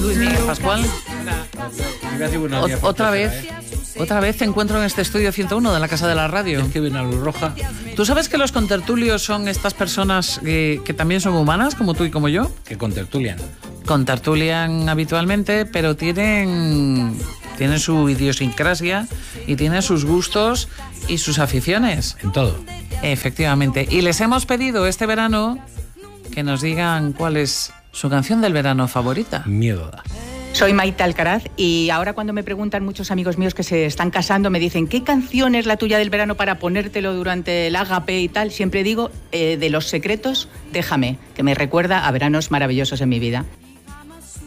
Luis Miguel Pascual. Otra vez te encuentro en este estudio 101 de la Casa de la Radio. Es que viene a Luz Roja. ¿Tú sabes que los contertulios son estas personas que también son humanas, como tú y como yo? Que contertulian. Contertulian habitualmente, pero tienen su idiosincrasia y tienen sus gustos y sus aficiones. En todo. Efectivamente. Y les hemos pedido este verano que nos digan cuál es su canción del verano favorita. Miedo da. Soy Maite Alcaraz y ahora cuando me preguntan muchos amigos míos que se están casando, me dicen ¿qué canción es la tuya del verano para ponértelo durante el ágape y tal? Siempre digo, de Los Secretos, Déjame, que me recuerda a veranos maravillosos en mi vida.